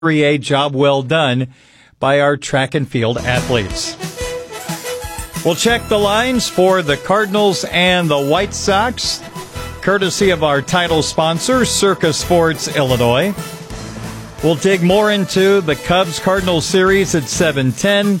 A job well done by our track and field athletes. We'll check the lines for the Cardinals and the White Sox, courtesy of our title sponsor, Circa Sports Illinois. We'll dig more into the Cubs-Cardinals series at 7:10.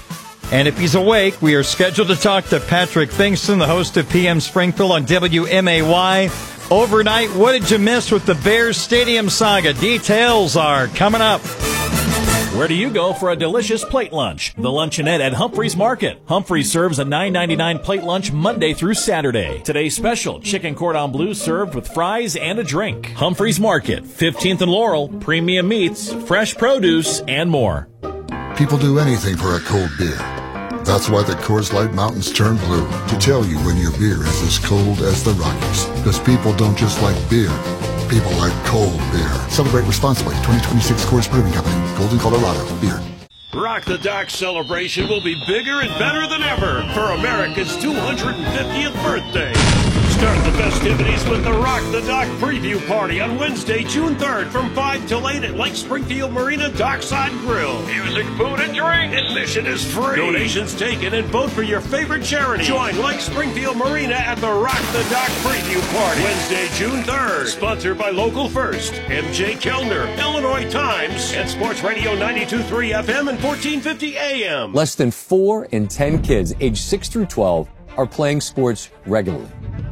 And if he's awake, we are scheduled to talk to Patrick Fingston, the host of PM Springfield on WMAY. Overnight, what did you miss with the Bears Stadium saga? Details are coming up. Where do you go for a delicious plate lunch? The Luncheonette at Humphreys Market. Humphreys serves a $9.99 plate lunch Monday through Saturday. Today's special, chicken cordon bleu served with fries and a drink. Humphreys Market, 15th and Laurel, premium meats, fresh produce, and more. People do anything for a cold beer. That's why the Coors Light Mountains turn blue, to tell you when your beer is as cold as the Rockies. Because people don't just like beer, people like cold beer. Celebrate responsibly. 2026 Coors Brewing Company, Golden, Colorado. Beer. Rock the Dock celebration will be bigger and better than ever for America's 250th birthday. Start the festivities with the Rock the Dock preview party on Wednesday, June 3rd from 5 till 8 at Lake Springfield Marina Dockside Grill. Music, food, and drink. Admission is free. Donations taken and vote for your favorite charity. Join Lake Springfield Marina at the Rock the Dock preview party Wednesday, June 3rd. Sponsored by Local First, MJ Kellner, Illinois Times, and Sports Radio 92.3 FM and 1450 AM. Less than 4 in 10 kids aged 6 through 12 are playing sports regularly.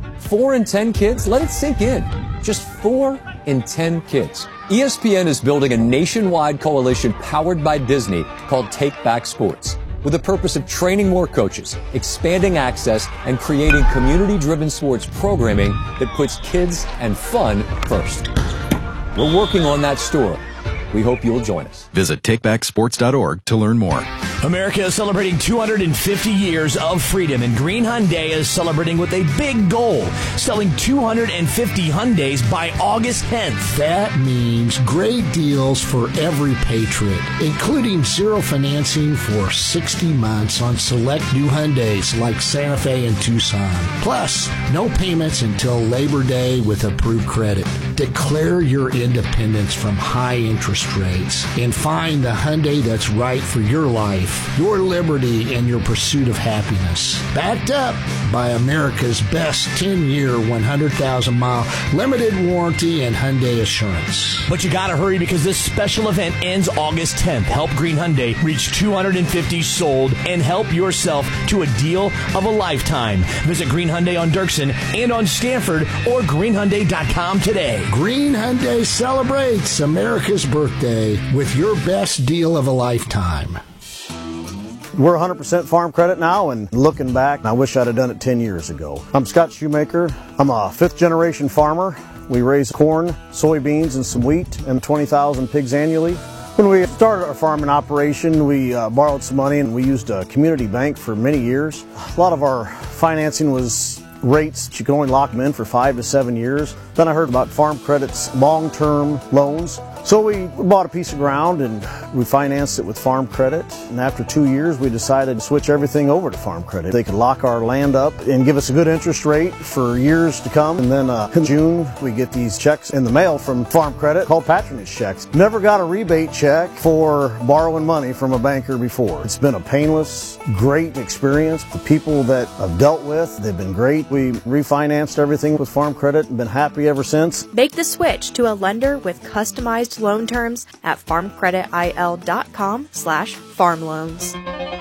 4 in 10 kids? Let it sink in. Just 4 in 10 kids. ESPN is building a nationwide coalition powered by Disney called Take Back Sports, with the purpose of training more coaches, expanding access, and creating community-driven sports programming that puts kids and fun first. We're working on that story. We hope you'll join us. Visit takebacksports.org to learn more. America is celebrating 250 years of freedom, and Green Hyundai is celebrating with a big goal, selling 250 Hyundais by August 10th. That means great deals for every patriot, including zero financing for 60 months on select new Hyundais like Santa Fe and Tucson. Plus, no payments until Labor Day with approved credit. Declare your independence from high interest rates and find the Hyundai that's right for your life, your liberty, and your pursuit of happiness. Backed up by America's best 10-year, 100,000-mile limited warranty and Hyundai Assurance. But you gotta hurry because this special event ends August 10th. Help Green Hyundai reach 250 sold and help yourself to a deal of a lifetime. Visit Green Hyundai on Dirksen and on Stanford or greenhyundai.com today. Green Hyundai celebrates America's birthday with your best deal of a lifetime. We're 100% farm credit now, and looking back, I wish I'd have done it 10 years ago. I'm Scott Shoemaker. I'm a fifth-generation farmer. We raise corn, soybeans, and some wheat, and 20,000 pigs annually. When we started our farming operation, we borrowed some money, and we used a community bank for many years. A lot of our financing was rates. You could only lock them in for 5 to 7 years. Then I heard about Farm Credit's long-term loans. So we bought a piece of ground and we financed it with Farm Credit. And after 2 years, we decided to switch everything over to Farm Credit. They could lock our land up and give us a good interest rate for years to come. And then in June, we get these checks in the mail from Farm Credit called patronage checks. Never got a rebate check for borrowing money from a banker before. It's been a painless, great experience. The people that I've dealt with, they've been great. We refinanced everything with Farm Credit and been happy ever since. Make the switch to a lender with customized loan terms at farmcreditil.com/farmloans.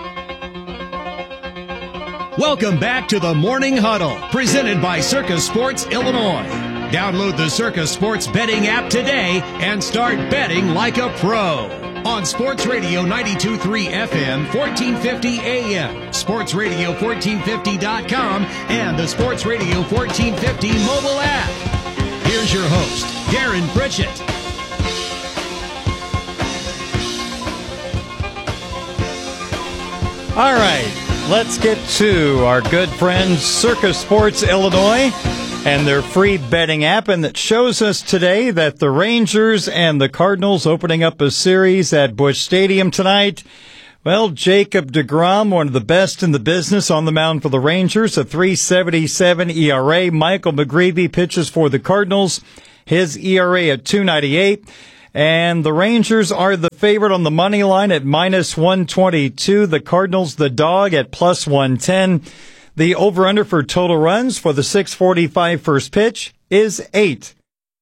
Welcome back to the Morning Huddle, presented by Circa Sports Illinois. Download the Circa Sports betting app today and start betting like a pro. On Sports Radio 92.3 FM, 1450 AM, sportsradio1450.com, and the Sports Radio 1450 mobile app. Here's your host, Darren Pritchett. All right, let's get to our good friends Circa Sports Illinois and their free betting app, and that shows us today that the Rangers and the Cardinals opening up a series at Busch Stadium tonight. Well, Jacob deGrom, one of the best in the business on the mound for the Rangers, a 3.77 ERA. Michael McGreevy pitches for the Cardinals, his ERA at 2.98. And the Rangers are the favorite on the money line at minus 122. The Cardinals, the dog, at plus 110. The over-under for total runs for the 6:45 first pitch is 8.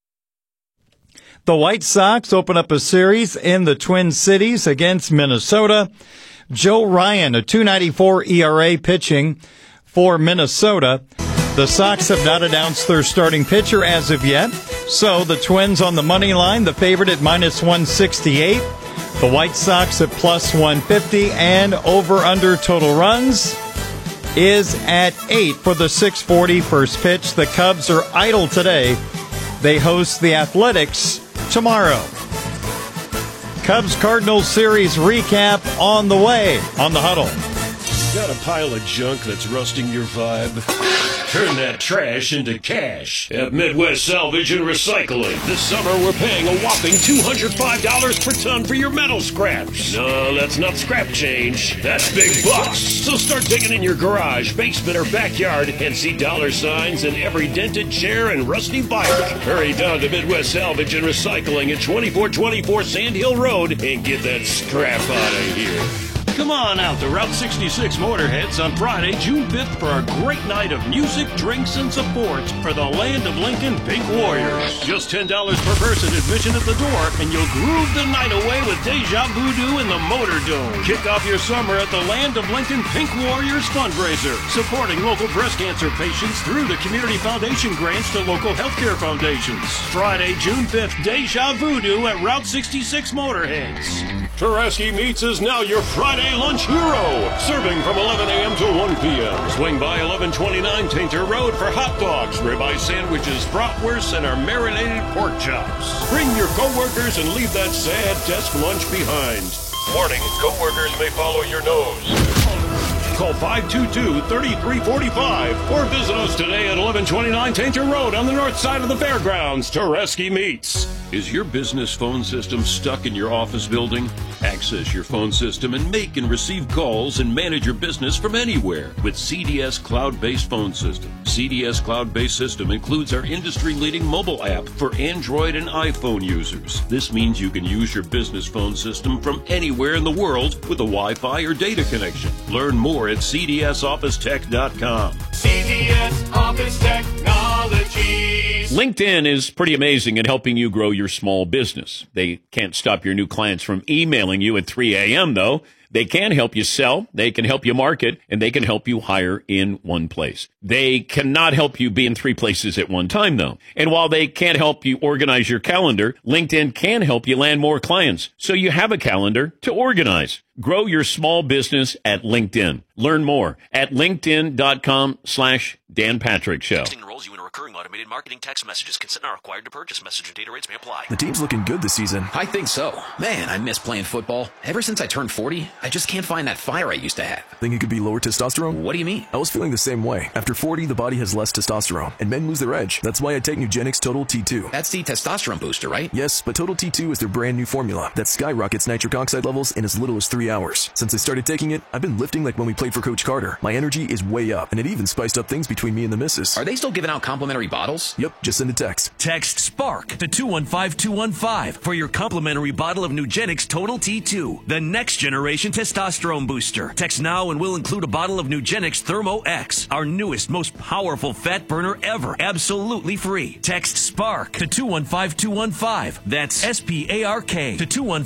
The White Sox open up a series in the Twin Cities against Minnesota. Joe Ryan, a 2.94 ERA pitching for Minnesota. The Sox have not announced their starting pitcher as of yet. So the Twins on the money line, the favorite at minus 168. The White Sox at plus 150. And over-under total runs is at 8 for the 6:40 first pitch. The Cubs are idle today. They host the Athletics tomorrow. Cubs-Cardinals series recap on the way on the Huddle. Got a pile of junk that's rusting your vibe? Turn that trash into cash at Midwest Salvage and Recycling. This summer, we're paying a whopping $205 per ton for your metal scraps. No, that's not scrap change. That's big bucks. So start digging in your garage, basement, or backyard and see dollar signs in every dented chair and rusty bike. Hurry down to Midwest Salvage and Recycling at 2424 Sand Hill Road and get that scrap out of here. Come on out to Route 66 Motorheads on Friday, June 5th for a great night of music, drinks, and support for the Land of Lincoln Pink Warriors. Just $10 per person admission at the door, and you'll groove the night away with Deja Voodoo and the Motor Dome. Kick off your summer at the Land of Lincoln Pink Warriors fundraiser, supporting local breast cancer patients through the Community Foundation grants to local healthcare foundations. Friday, June 5th, Deja Voodoo at Route 66 Motorheads. Tereski Meats is now your Friday lunch hero, serving from 11 a.m. to 1 p.m. Swing by 1129 Tainter Road for hot dogs, ribeye sandwiches, bratwursts, and our marinated pork chops. Bring your coworkers and leave that sad desk lunch behind. Warning, coworkers may follow your nose. Call 522-3345 or visit us today at 1129 Tainter Road on the north side of the fairgrounds. Tereski Meats. Is your business phone system stuck in your office building? Access your phone system and make and receive calls and manage your business from anywhere with CDS Cloud-Based Phone System. CDS Cloud-Based System includes our industry-leading mobile app for Android and iPhone users. This means you can use your business phone system from anywhere in the world with a Wi-Fi or data connection. Learn more at cdsofficetech.com. CDS Office Technologies. LinkedIn is pretty amazing at helping you grow your small business. They can't stop your new clients from emailing you at 3 a.m., though. They can help you sell, they can help you market, and they can help you hire in one place. They cannot help you be in 3 places at one time, though. And while they can't help you organize your calendar, LinkedIn can help you land more clients, so you have a calendar to organize. Grow your small business at LinkedIn. Learn more at linkedin.com/Dan Patrick Show. Texting enrolls you in a recurring automated marketing text messages. Consent not required to purchase. Message and data rates may apply. The team's looking good this season. I think so. Man, I miss playing football. Ever since I turned 40, I just can't find that fire I used to have. Think it could be lower testosterone? What do you mean? I was feeling the same way. After 40, the body has less testosterone, and men lose their edge. That's why I take Nugenix Total T2. That's the testosterone booster, right? Yes, but Total T2 is their brand new formula that skyrockets nitric oxide levels in as little as 3 hours. Since I started taking it, I've been lifting like when we played for Coach Carter. My energy is way up, and it even spiced up things between me and the missus. Are they still giving out complimentary bottles? Yep, just send a text. Text SPARK to 215215 for your complimentary bottle of Nugenix Total T2, the next generation testosterone booster. Text now and we'll include a bottle of Nugenix Thermo X, our newest, most powerful fat burner ever, absolutely free. Text SPARK to 215215. That's SPARK to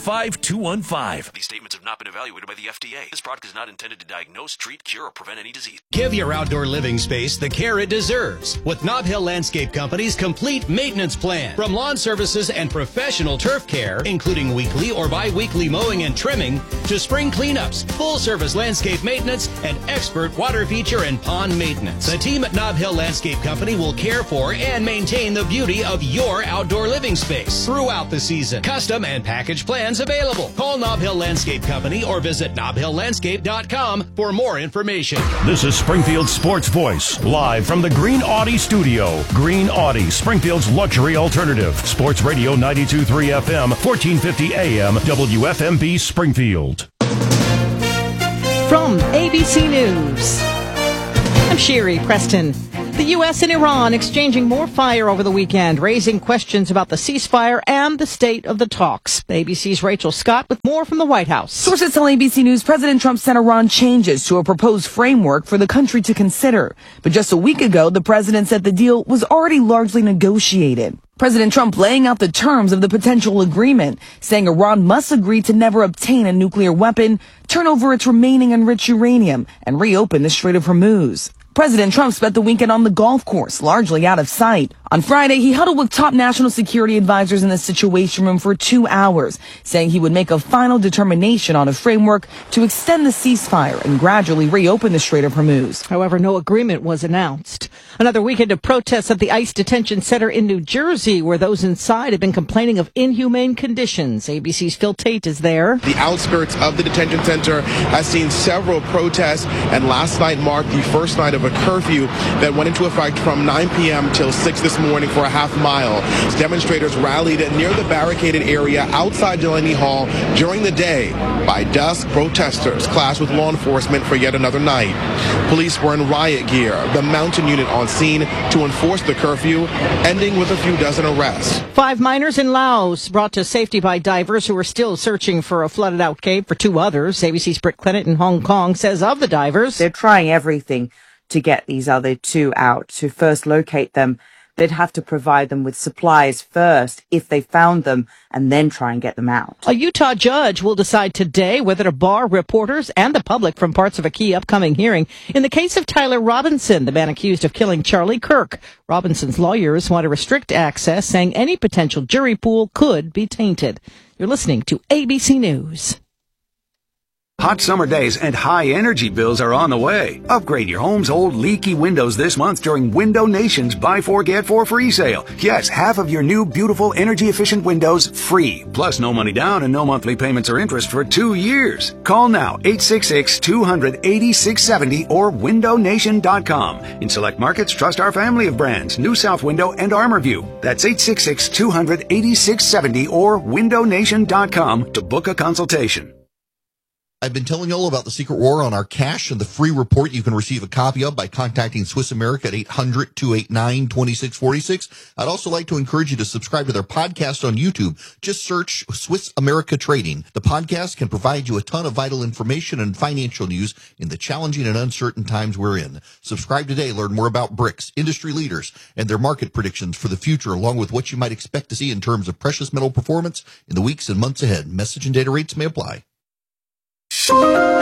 215215. These statements have not been evaluated by the FDA. This product is not intended to diagnose, treat, cure, or prevent any disease. Give your outdoor living space the care it deserves with Nob Hill Landscape Company's complete maintenance plan. From lawn services and professional turf care, including weekly or bi-weekly mowing and trimming, to spring cleanups, full-service landscape maintenance, and expert water feature and pond maintenance. The team at Nob Hill Landscape Company will care for and maintain the beauty of your outdoor living space throughout the season. Custom and package plans available. Call Nob Hill Landscape Company or visit nobhilllandscape.com for more information. This is Springfield's Sports Voice, live from the Green Audi studio. Green Audi, Springfield's luxury alternative. Sports Radio 92.3 FM, 1450 AM, WFMB Springfield. From ABC News, I'm Sherry Preston. The U.S. and Iran exchanging more fire over the weekend, raising questions about the ceasefire and the state of the talks. ABC's Rachel Scott with more from the White House. Sources tell ABC News President Trump sent Iran changes to a proposed framework for the country to consider. But just a week ago, the president said the deal was already largely negotiated. President Trump laying out the terms of the potential agreement, saying Iran must agree to never obtain a nuclear weapon, turn over its remaining enriched uranium, and reopen the Strait of Hormuz. President Trump spent the weekend on the golf course, largely out of sight. On Friday, he huddled with top national security advisors in the Situation Room for 2 hours, saying he would make a final determination on a framework to extend the ceasefire and gradually reopen the Strait of Hormuz. However, no agreement was announced. Another weekend of protests at the ICE detention center in New Jersey, where those inside have been complaining of inhumane conditions. ABC's Phil Tate is there. The outskirts of the detention center has seen several protests, and last night marked the first night of a curfew that went into effect from 9 p.m. till 6 this morning for a half mile. Demonstrators rallied near the barricaded area outside Delaney Hall during the day. By dusk, protesters clashed with law enforcement for yet another night. Police were in riot gear, the mountain unit on scene to enforce the curfew, ending with a few dozen arrests. 5 miners in Laos brought to safety by divers who are still searching for a flooded out cave for 2 others. ABC's Britt Clennett in Hong Kong says of the divers, they're trying everything to get these other 2 out. To first locate them, they'd have to provide them with supplies first if they found them, and then try and get them out. A Utah judge will decide today whether to bar reporters and the public from parts of a key upcoming hearing in the case of Tyler Robinson, the man accused of killing Charlie Kirk. Robinson's lawyers want to restrict access, saying any potential jury pool could be tainted. You're listening to ABC News. Hot summer days and high energy bills are on the way. Upgrade your home's old leaky windows this month during Window Nation's Buy 4 Get 4 free sale. Yes, half of your new beautiful energy efficient windows free. Plus no money down and no monthly payments or interest for 2 years. Call now 866-200-8670 or windownation.com. In select markets, trust our family of brands, New South Window and ArmorView. That's 866-200-8670 or windownation.com to book a consultation. I've been telling you all about the Secret War on our cash and the free report you can receive a copy of by contacting Swiss America at 800-289-2646. I'd also like to encourage you to subscribe to their podcast on YouTube. Just search Swiss America Trading. The podcast can provide you a ton of vital information and financial news in the challenging and uncertain times we're in. Subscribe today. Learn more about BRICS, industry leaders, and their market predictions for the future, along with what you might expect to see in terms of precious metal performance in the weeks and months ahead. Message and data rates may apply. From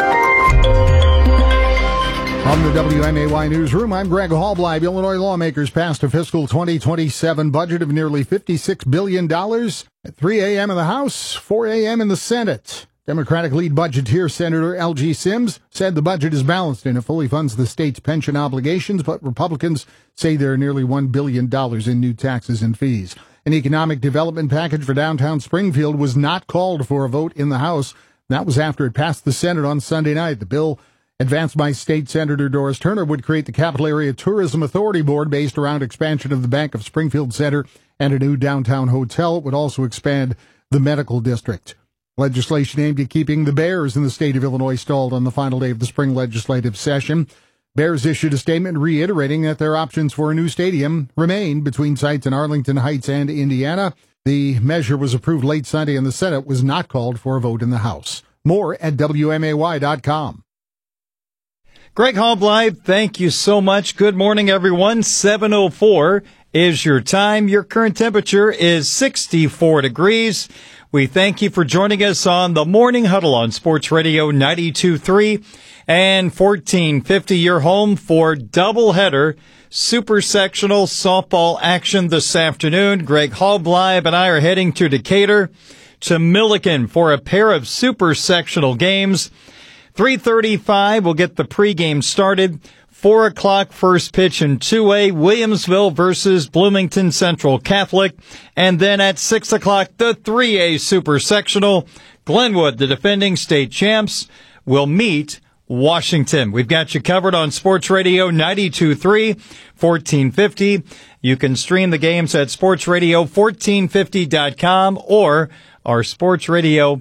the WMAY newsroom, I'm Greg Hallbleib. Illinois lawmakers passed a fiscal 2027 budget of nearly $56 billion at 3 a.m. in the House, 4 a.m. in the Senate. Democratic lead budgeteer Senator L.G. Sims said the budget is balanced and it fully funds the state's pension obligations, but Republicans say there are nearly $1 billion in new taxes and fees. An economic development package for downtown Springfield was not called for a vote in the House. That was after it passed the Senate on Sunday night. The bill, advanced by State Senator Doris Turner, would create the Capital Area Tourism Authority Board based around expansion of the Bank of Springfield Center and a new downtown hotel. It would also expand the medical district. Legislation aimed at keeping the Bears in the state of Illinois stalled on the final day of the spring legislative session. Bears issued a statement reiterating that their options for a new stadium remain between sites in Arlington Heights and Indiana. The measure was approved late Sunday and the Senate was not called for a vote in the House. More at WMAY.com. Greg Hallbleib, thank you so much. Good morning, everyone. 7:04 is your time. Your current temperature is 64 degrees. We thank you for joining us on the Morning Huddle on Sports Radio 92.3 and 1450. Your home for doubleheader super sectional softball action this afternoon. Greg Hallbleib and I are heading to Decatur to Milliken for a pair of super sectional games. 3:35 we'll get the pregame started. 4 o'clock first pitch in 2A, Williamsville versus Bloomington Central Catholic. And then at 6 o'clock, the 3A Super Sectional. Glenwood, the defending state champs, will meet Washington. We've got you covered on Sports Radio 92.3, 1450. You can stream the games at sportsradio1450.com or our Sports Radio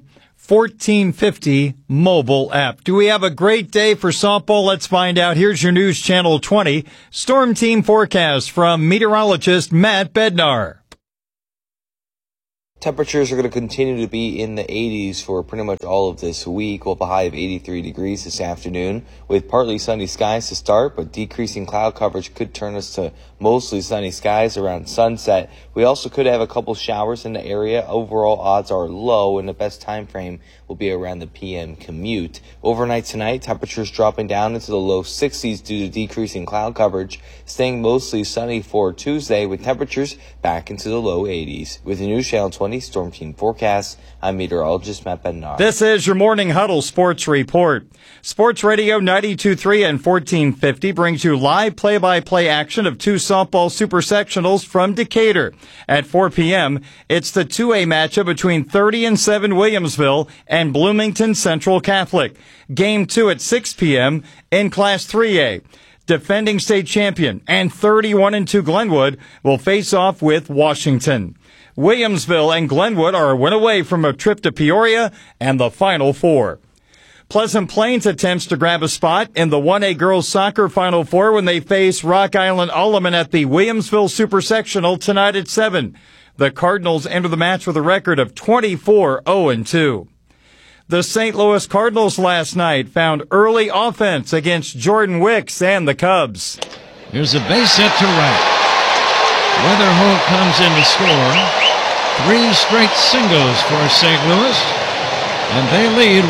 1450 mobile app. Do we have a great day for softball? Let's find out. Here's your News Channel 20 Storm Team forecast from meteorologist Matt Bednar. Temperatures are going to continue to be in the 80s for pretty much all of this week. We'll have a high of 83 degrees this afternoon with partly sunny skies to start, but decreasing cloud coverage could turn us to mostly sunny skies around sunset. We also could have a couple showers in the area. Overall odds are low, and the best time frame will be around the PM commute. Overnight tonight, temperatures dropping down into the low 60s due to decreasing cloud coverage, staying mostly sunny for Tuesday with temperatures back into the low 80s. With the News Channel 20 Storm Team forecast, I'm meteorologist Matt Bednar. This is your Morning Huddle Sports Report. Sports Radio 92.3 and 1450 brings you live play-by-play action of two softball super sectionals from Decatur. At 4 p.m., it's the 2A matchup between 30-7 Williamsville and Bloomington Central Catholic. Game 2 at 6 p.m. in Class 3A. Defending state champion and 31-2 Glenwood will face off with Washington. Williamsville and Glenwood are a win away from a trip to Peoria and the Final Four. Pleasant Plains attempts to grab a spot in the 1A girls soccer Final Four when they face Rock Island Alleman at the Williamsville Super Sectional tonight at 7. The Cardinals enter the match with a record of 24-0-2. The St. Louis Cardinals last night found early offense against Jordan Wicks and the Cubs. Here's a base hit to right. Weatherholt comes in to score. 3 straight singles for St. Louis, and they lead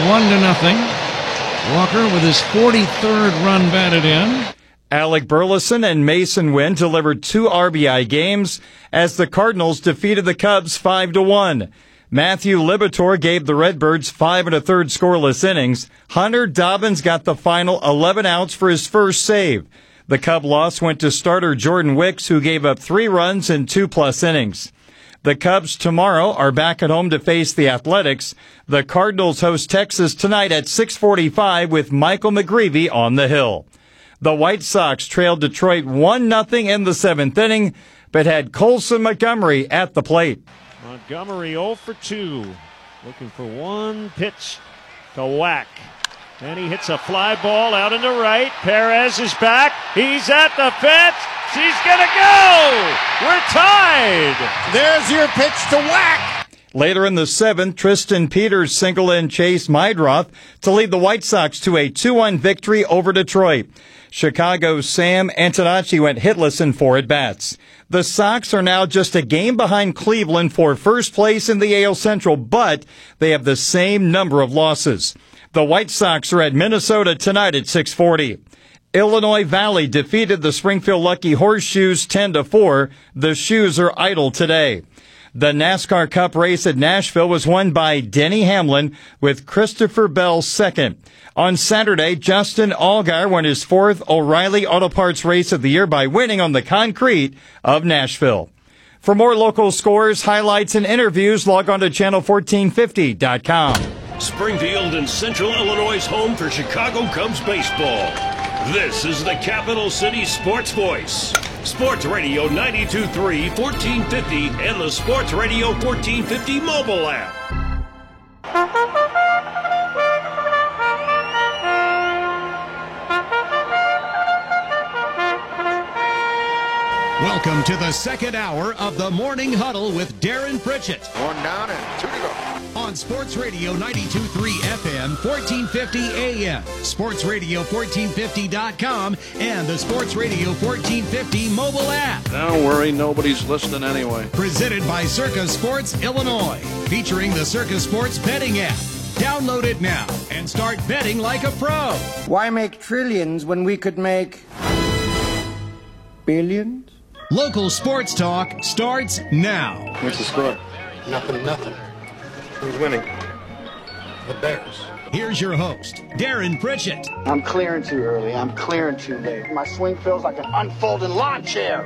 1-0. Walker with his 43rd run batted in. Alec Burleson and Mason Wynn delivered 2 RBI games as the Cardinals defeated the Cubs 5-1. Matthew Libator gave the Redbirds 5 1/3 scoreless innings. Hunter Dobbins got the final 11 outs for his first save. The Cub loss went to starter Jordan Wicks, who gave up 3 runs in 2+ innings. The Cubs tomorrow are back at home to face the Athletics. The Cardinals host Texas tonight at 6:45 with Michael McGreevy on the hill. The White Sox trailed Detroit 1-0 in the 7th inning, but had Colson Montgomery at the plate. Montgomery 0 for 2, looking for one pitch to whack. And he hits a fly ball out into right. Perez is back. He's at the fence. She's going to go. We're tied. There's your pitch to whack. Later in the 7th, Tristan Peters singled in Chase Meidroth to lead the White Sox to a 2-1 victory over Detroit. Chicago's Sam Antonacci went hitless in 4 at-bats. The Sox are now just a game behind Cleveland for first place in the AL Central, but they have the same number of losses. The White Sox are at Minnesota tonight at 6:40. Illinois Valley defeated the Springfield Lucky Horseshoes 10-4. The Shoes are idle today. The NASCAR Cup race at Nashville was won by Denny Hamlin with Christopher Bell second. On Saturday, Justin Allgaier won his 4th O'Reilly Auto Parts race of the year by winning on the concrete of Nashville. For more local scores, highlights, and interviews, log on to channel1450.com. Springfield and Central Illinois' home for Chicago Cubs baseball. This is the Capital City Sports Voice. Sports Radio 92.3, 1450, and the Sports Radio 1450 mobile app. Welcome to the second hour of the Morning Huddle with Darren Pritchett. 1 down and 2 to go. On Sports Radio 92.3 FM, 1450 AM, sportsradio1450.com, and the Sports Radio 1450 mobile app. Don't worry, nobody's listening anyway. Presented by Circa Sports Illinois, featuring the Circa Sports betting app. Download it now and start betting like a pro. Why make trillions when we could make billions? Local sports talk starts now. What's the score? 0-0. Who's winning? The Bears. Here's your host, Darren Pritchett. I'm clearing too early. I'm clearing too late. My swing feels like an unfolding lawn chair.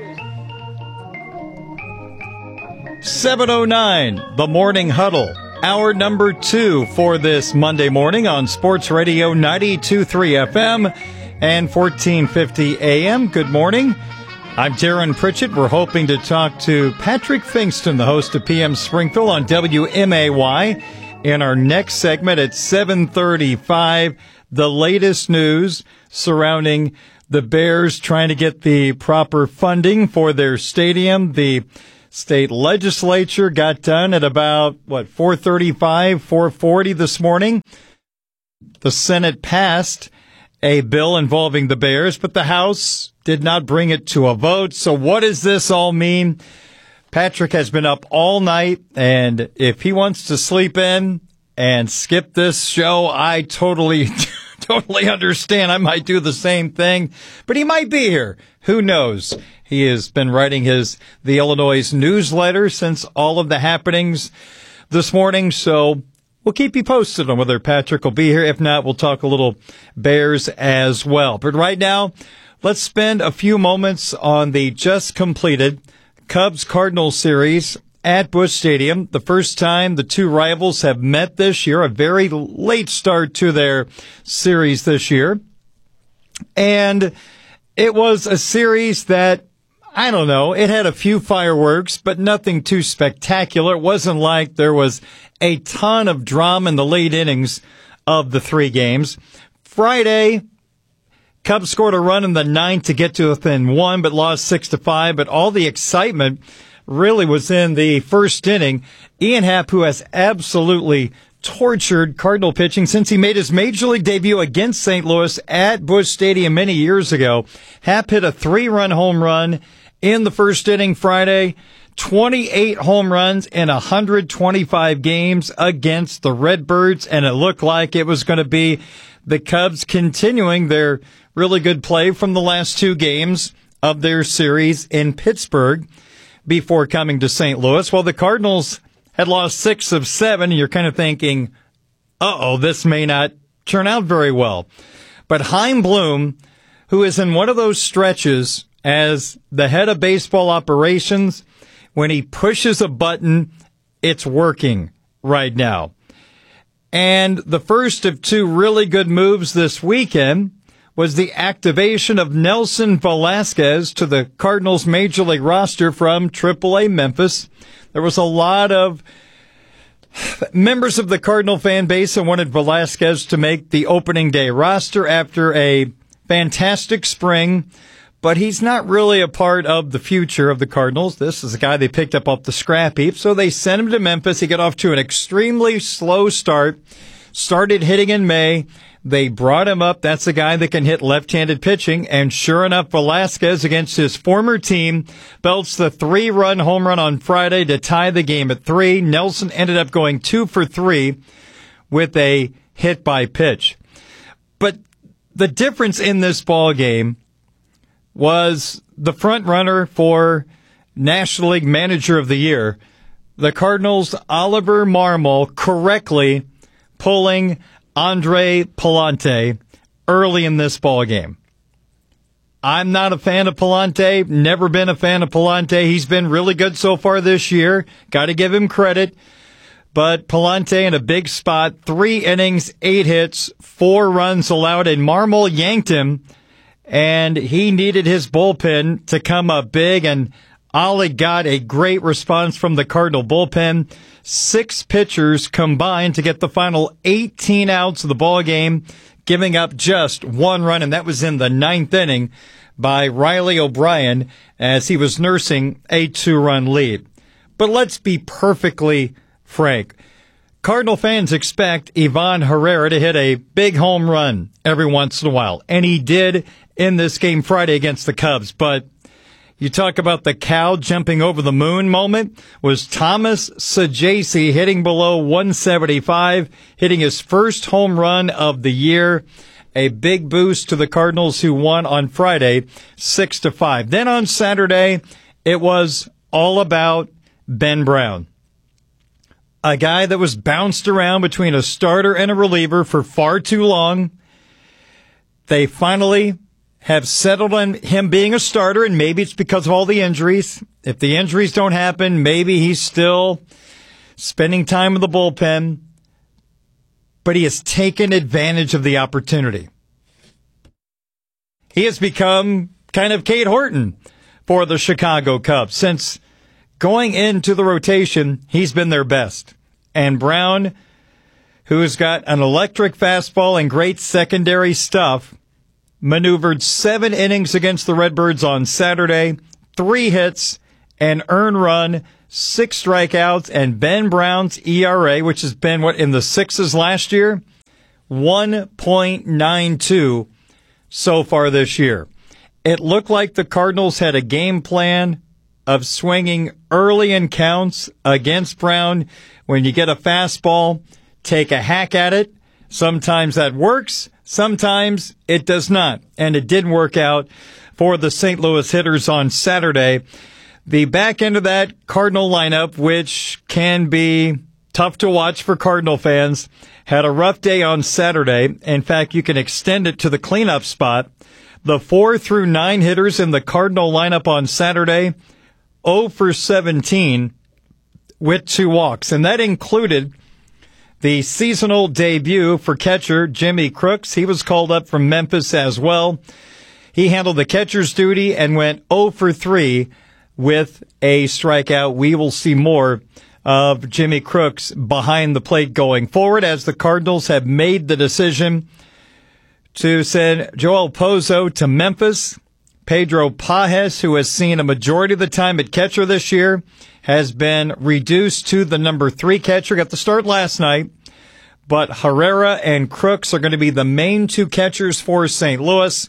7:09, the Morning Huddle. Hour number 2 for this Monday morning on Sports Radio 92.3 FM and 1450 AM. Good morning. I'm Darren Pritchett. We're hoping to talk to Patrick Fingston, the host of PM Springfield on WMAY in our next segment at 7:35. The latest news surrounding the Bears trying to get the proper funding for their stadium. The state legislature got done at about, 4:35, 4:40 this morning. The Senate passed a bill involving the Bears, but the House did not bring it to a vote. So what does this all mean? Patrick has been up all night, and if he wants to sleep in and skip this show, I totally understand. I might do the same thing, but he might be here. Who knows? He has been writing the Illinois newsletter since all of the happenings this morning, so we'll keep you posted on whether Patrick will be here. If not, we'll talk a little Bears as well. But right now, let's spend a few moments on the just completed Cubs-Cardinals series at Busch Stadium. The first time the two rivals have met this year, a very late start to their series this year. And it was a series that, I don't know, it had a few fireworks, but nothing too spectacular. It wasn't like there was a ton of drama in the late innings of the three games. Friday, Cubs scored a run in the ninth to get to within one, but lost 6-5. But all the excitement really was in the first inning. Ian Happ, who has absolutely tortured Cardinal pitching since he made his major league debut against St. Louis at Busch Stadium many years ago. Happ hit a 3-run home run in the first inning Friday, 28 home runs in 125 games against the Redbirds, and it looked like it was going to be the Cubs continuing their really good play from the last two games of their series in Pittsburgh before coming to St. Louis. Well, the Cardinals had lost 6 of 7, and you're kind of thinking, this may not turn out very well. But Chaim Bloom, who is in one of those stretches as the head of baseball operations, when he pushes a button, it's working right now. And the first of two really good moves this weekend was the activation of Nelson Velasquez to the Cardinals Major League roster from AAA Memphis. There was a lot of members of the Cardinal fan base that wanted Velasquez to make the opening day roster after a fantastic spring, but he's not really a part of the future of the Cardinals. This is a guy they picked up off the scrap heap, so they sent him to Memphis. He got off to an extremely slow start, started hitting in May. They brought him up. That's a guy that can hit left-handed pitching. And sure enough, Velasquez against his former team belts the 3-run home run on Friday to tie the game at 3. Nelson ended up going 2 for 3 with a hit by pitch. But the difference in this ball game was the front runner for National League Manager of the Year, the Cardinals' Oliver Marmol, correctly pulling Andre Pallante early in this ball game. I'm not a fan of Pallante, never been a fan of Pallante. He's been really good so far this year. Got to give him credit. But Pallante in a big spot, 3 innings, 8 hits, 4 runs allowed, and Marmol yanked him, and he needed his bullpen to come up big, and Ollie got a great response from the Cardinal bullpen. 6 pitchers combined to get the final 18 outs of the ball game, giving up just 1 run, and that was in the 9th inning by Riley O'Brien as he was nursing a 2-run lead. But let's be perfectly frank. Cardinal fans expect Ivan Herrera to hit a big home run every once in a while, and he did in this game Friday against the Cubs, but you talk about the cow jumping over the moon moment, was Thomas Saggese hitting below 175, hitting his first home run of the year. A big boost to the Cardinals, who won on Friday 6-5. Then on Saturday, it was all about Ben Brown, a guy that was bounced around between a starter and a reliever for far too long. They finally have settled on him being a starter, and maybe it's because of all the injuries. If the injuries don't happen, maybe he's still spending time with the bullpen. But he has taken advantage of the opportunity. He has become kind of Cade Horton for the Chicago Cubs. Since going into the rotation, he's been their best. And Brown who's got an electric fastball and great secondary stuff, maneuvered 7 innings against the Redbirds on Saturday, 3 hits, an earned run, 6 strikeouts, and Ben Brown's ERA, which has been, in the 6s last year, 1.92 so far this year. It looked like the Cardinals had a game plan of swinging early in counts against Brown. When you get a fastball, take a hack at it. Sometimes that works. Sometimes it does not. And it didn't work out for the St. Louis hitters on Saturday. The back end of that Cardinal lineup, which can be tough to watch for Cardinal fans, had a rough day on Saturday. In fact, you can extend it to the cleanup spot. The 4 through 9 hitters in the Cardinal lineup on Saturday, 0 for 17 with 2 walks. And that included the seasonal debut for catcher Jimmy Crooks. He was called up from Memphis as well. He handled the catcher's duty and went 0 for 3 with a strikeout. We will see more of Jimmy Crooks behind the plate going forward, as the Cardinals have made the decision to send Joel Pozo to Memphis. Pedro Pages, who has seen a majority of the time at catcher this year, has been reduced to the number 3 catcher. Got the start last night, but Herrera and Crooks are going to be the main 2 catchers for St. Louis.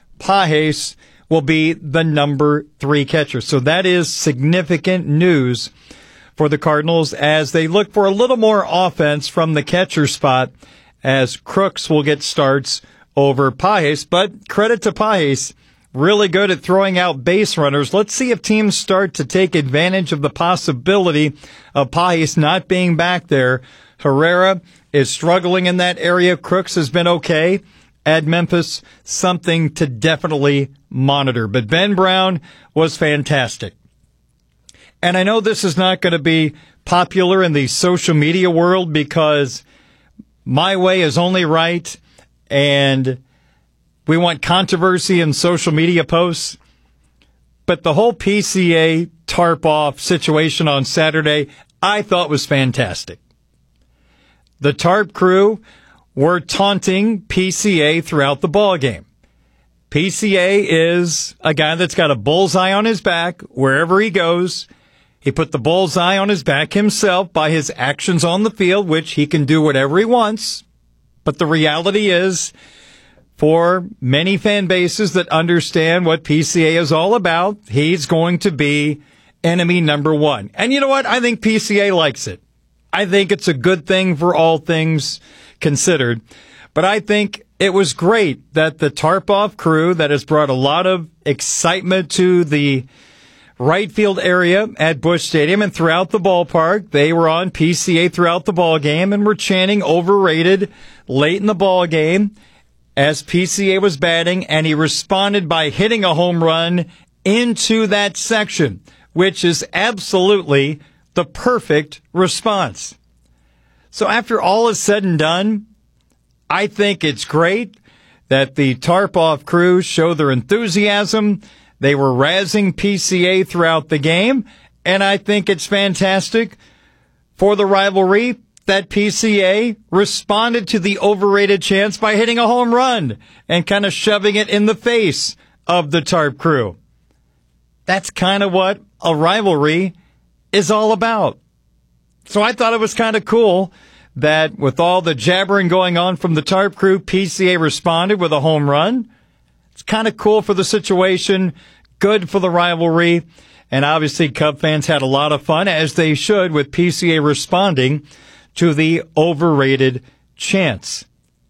Pages will be the number 3 catcher. So that is significant news for the Cardinals as they look for a little more offense from the catcher spot, as Crooks will get starts over Pages. But credit to Pages, really good at throwing out base runners. Let's see if teams start to take advantage of the possibility of Pages not being back there. Herrera is struggling in that area. Crooks has been okay at Memphis, something to definitely monitor. But Ben Brown was fantastic. And I know this is not going to be popular in the social media world because my way is only right, and we want controversy in social media posts. But the whole PCA tarp off situation on Saturday, I thought was fantastic. The tarp crew were taunting PCA throughout the ballgame. PCA is a guy that's got a bullseye on his back wherever he goes. He put the bullseye on his back himself by his actions on the field, which he can do whatever he wants. But the reality is, for many fan bases that understand what PCA is all about, he's going to be enemy number 1. And you know what? I think PCA likes it. I think it's a good thing for all things considered. But I think it was great that the tarp-off crew that has brought a lot of excitement to the right field area at Busch Stadium and throughout the ballpark. They were on PCA throughout the ball game and were chanting overrated late in the ball game as PCA was batting, and he responded by hitting a home run into that section, which is absolutely the perfect response. So after all is said and done, I think it's great that the tarp-off crew show their enthusiasm. They were razzing PCA throughout the game, and I think it's fantastic for the rivalry that PCA responded to the overrated chants by hitting a home run and kind of shoving it in the face of the tarp crew. That's kind of what a rivalry is all about. So I thought it was kind of cool that with all the jabbering going on from the tarp crew, PCA responded with a home run. It's kind of cool for the situation, good for the rivalry, and obviously Cub fans had a lot of fun, as they should, with PCA responding to the overrated chants.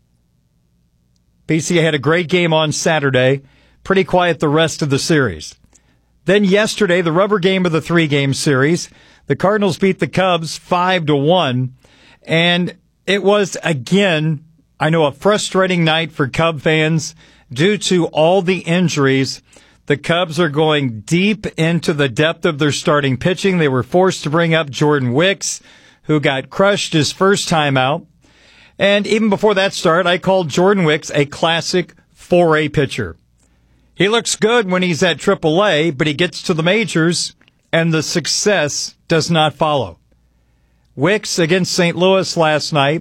PCA had a great game on Saturday, pretty quiet the rest of the series. Then yesterday, the rubber game of the 3-game series, the Cardinals beat the Cubs 5-1, and it was, again, I know, a frustrating night for Cub fans due to all the injuries. The Cubs are going deep into the depth of their starting pitching. They were forced to bring up Jordan Wicks, who got crushed his first time out. And even before that start, I called Jordan Wicks a classic 4A pitcher. He looks good when he's at AAA, but he gets to the majors, and the success does not follow. Wicks against St. Louis last night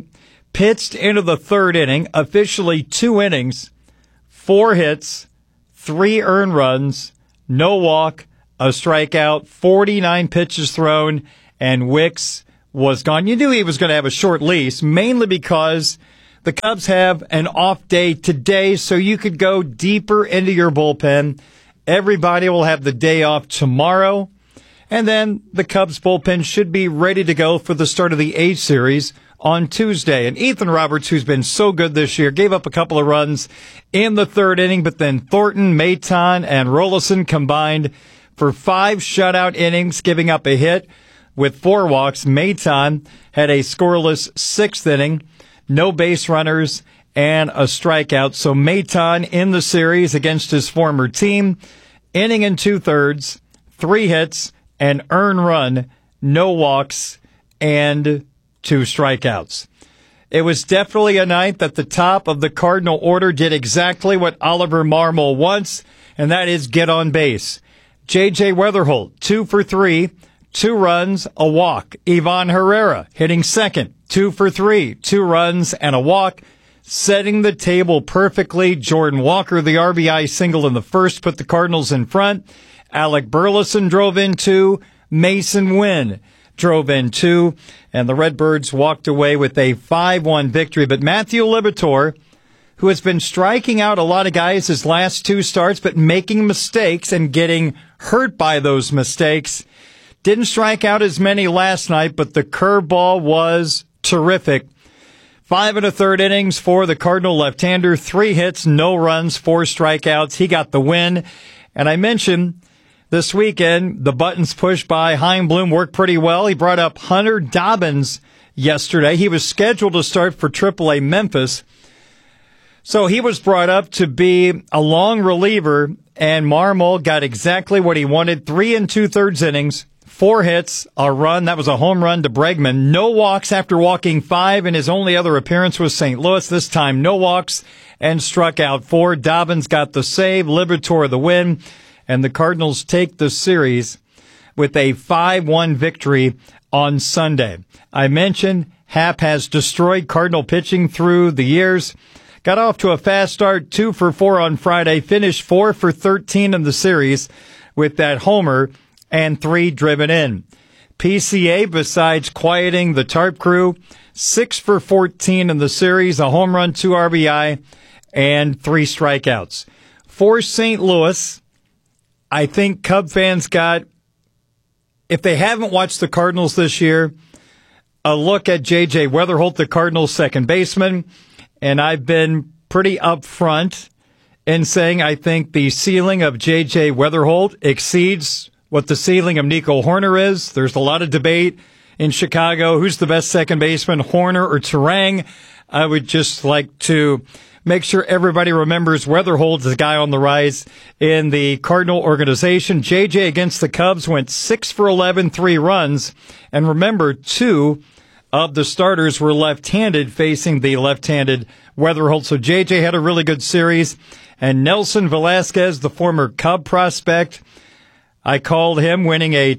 pitched into the third inning, officially 2 innings, 4 hits, 3 earned runs, no walk, a strikeout, 49 pitches thrown, and Wicks was gone. You knew he was going to have a short lease, mainly because the Cubs have an off day today, so you could go deeper into your bullpen. Everybody will have the day off tomorrow, and then the Cubs bullpen should be ready to go for the start of the A series on Tuesday. And Ethan Roberts, who's been so good this year, gave up a couple of runs in the third inning, but then Thornton, Maton, and Rolison combined for 5 shutout innings, giving up a hit with 4 walks. Maton had a scoreless 6th inning, no base runners, and a strikeout. So Maton in the series against his former team, inning and 2/3, 3 hits, an earned run, no walks, and 2 strikeouts. It was definitely a night that the top of the Cardinal order did exactly what Oliver Marmol wants, and that is get on base. J.J. Weatherholt, 2 for 3, 2 runs, a walk. Ivan Herrera hitting second, 2 for 3, 2 runs and a walk, setting the table perfectly. Jordan Walker, the RBI single in the first, put the Cardinals in front. Alec Burleson drove in 2. Mason Wynn drove in 2. And the Redbirds walked away with a 5-1 victory. But Matthew Liberatore, who has been striking out a lot of guys his last 2 starts, but making mistakes and getting hurt by those mistakes, didn't strike out as many last night, but the curveball was terrific. 5 1/3 innings for the Cardinal left-hander, 3 hits, no runs, 4 strikeouts. He got the win. And I mentioned this weekend, the buttons pushed by Chaim Bloom worked pretty well. He brought up Hunter Dobbins yesterday. He was scheduled to start for AAA Memphis. So he was brought up to be a long reliever, and Marmol got exactly what he wanted. 3 2/3 innings, 4 hits, a run. That was a home run to Bregman. No walks after walking 5, and his only other appearance was St. Louis. This time, no walks, and struck out 4. Dobbins got the save, Liberatore the win, and the Cardinals take the series with a 5-1 victory on Sunday. I mentioned Happ has destroyed Cardinal pitching through the years. Got off to a fast start, 2 for 4 on Friday, finished 4 for 13 in the series with that homer and 3 driven in. PCA, besides quieting the Tarp crew, 6 for 14 in the series, a home run, 2 RBI, and 3 strikeouts. For St. Louis, I think Cub fans got, if they haven't watched the Cardinals this year, a look at J.J. Weatherholt, the Cardinals' second baseman. And I've been pretty upfront in saying I think the ceiling of J.J. Weatherholt exceeds what the ceiling of Nico Horner is. There's a lot of debate in Chicago. Who's the best second baseman, Horner or Turang? I would just like to make sure everybody remembers Weatherholt is a guy on the rise in the Cardinal organization. J.J. against the Cubs went 6 for 11, 3 runs. And remember, 2 of the starters were left-handed facing the left-handed Weatherholt. So J.J. had a really good series. And Nelson Velasquez, the former Cub prospect, I called him winning a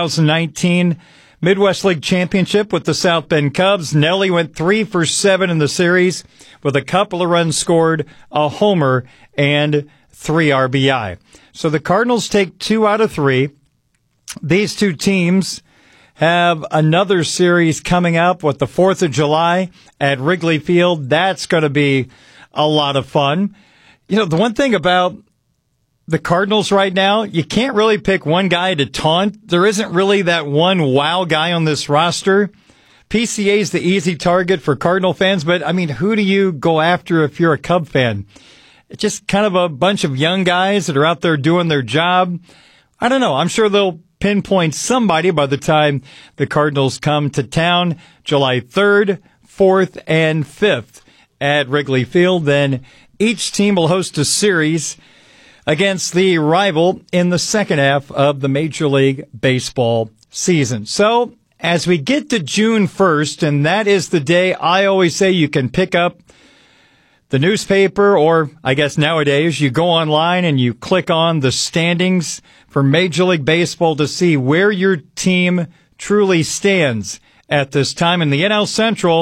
2019 Midwest League championship with the South Bend Cubs. Nelly went 3 for 7 in the series with a couple of runs scored, a homer, and 3 RBI. So the Cardinals take 2 out of 3. These 2 teams have another series coming up with the 4th of July at Wrigley Field. That's going to be a lot of fun. You know, the one thing about the Cardinals right now, you can't really pick one guy to taunt. There isn't really that one wow guy on this roster. PCA is the easy target for Cardinal fans, but I mean, who do you go after if you're a Cub fan? It's just kind of a bunch of young guys that are out there doing their job. I don't know. I'm sure they'll pinpoint somebody by the time the Cardinals come to town, July 3rd, 4th, and 5th at Wrigley Field. Then each team will host a series against the rival in the second half of the Major League Baseball season. So as we get to June 1st, and that is the day I always say you can pick up the newspaper, or I guess nowadays you go online and you click on the standings for Major League Baseball to see where your team truly stands at this time. In the NL Central,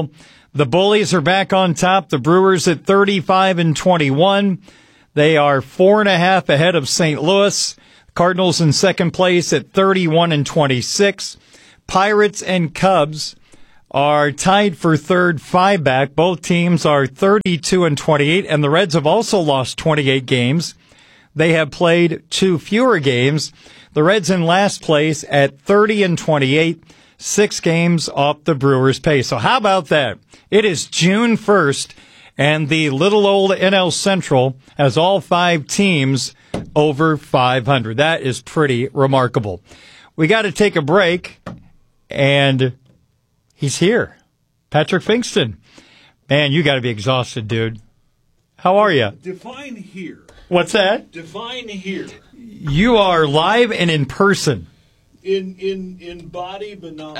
The Bullies are back on top. The Brewers at 35-21. They are 4.5 ahead of St. Louis. Cardinals in second place at 31-26. Pirates and Cubs are tied for third, 5 back. Both teams are 32-28, and the Reds have also lost 28 games. They have played 2 fewer games. The Reds in last place at 30-28, 6 games off the Brewers' pace. So how about that? It is June 1st, and the little old NL Central has all 5 teams over 500. That is pretty remarkable. We got to take a break, and he's here. Patrick Finkston. Man, you got to be exhausted, dude. How are you? Define here. What's that? Define here. You are live and in person. In body, but not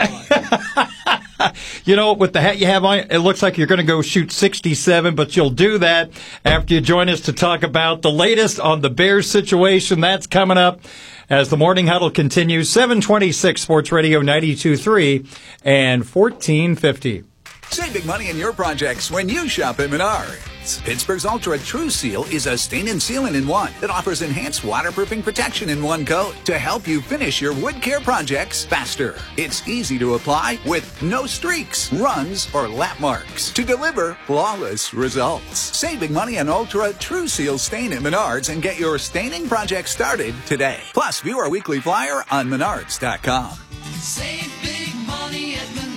mind. You know, with the hat you have on, it looks like you're going to go shoot 67, but you'll do that after you join us to talk about the latest on the Bears situation. That's coming up as the Morning Huddle continues. 726 Sports Radio 92.3 and 1450. Save big money in your projects when you shop at Menards. Pittsburgh's Ultra True Seal is a stain and sealant in one that offers enhanced waterproofing protection in one coat to help you finish your wood care projects faster. It's easy to apply with no streaks, runs, or lap marks to deliver flawless results. Save big money on Ultra True Seal stain at Menards and get your staining project started today. Plus, view our weekly flyer on Menards.com. Save big money at Menards.